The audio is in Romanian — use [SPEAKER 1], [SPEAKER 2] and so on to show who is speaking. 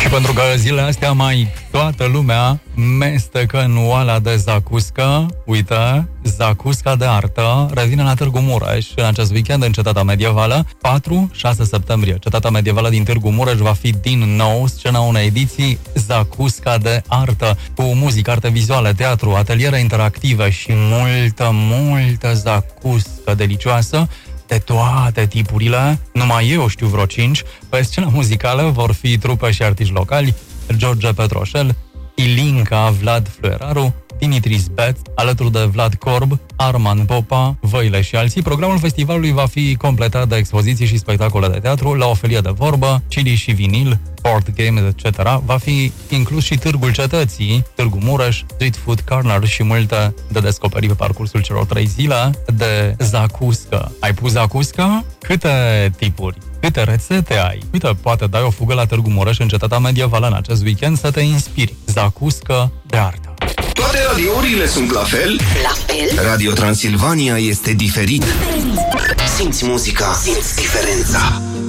[SPEAKER 1] pentru că zilele astea mai toată lumea mestecă în oala de zacuscă, uite, zacusca de artă revine la Târgu Mureș în acest weekend în Cetatea Medievală. 4-6 septembrie, Cetatea Medievală din Târgu Mureș va fi din nou scena unei ediții zacusca de artă, cu muzică, arte vizuală, teatru, ateliere interactive și multă zacuscă delicioasă de toate tipurile. Numai eu știu vreo 5. Pe scena muzicală vor fi trupe și artiști locali: George Petroșel, Ilinca, Vlad Flueraru, Dimitris Bet, alături de Vlad Corb, Arman Popa, Văile și alții. Programul festivalului va fi completat de expoziții și spectacole de teatru, la o felie de vorbă, CD și vinil, board games, etc. Va fi inclus și Târgul Cetății, Târgu Mureș, Street Food Corner și multe de descoperit pe parcursul celor 3 zile de zacuscă. Ai pus zacuscă? Câte tipuri? Câte rețete ai? Uite, poate dai o fugă la Târgu Mureș în Cetatea Medievală în acest weekend să te inspiri. Zacuscă de artă.
[SPEAKER 2] Toate radiourile sunt la fel?
[SPEAKER 3] La fel?
[SPEAKER 2] Radio Transilvania este diferit. Simți muzica, simți diferența.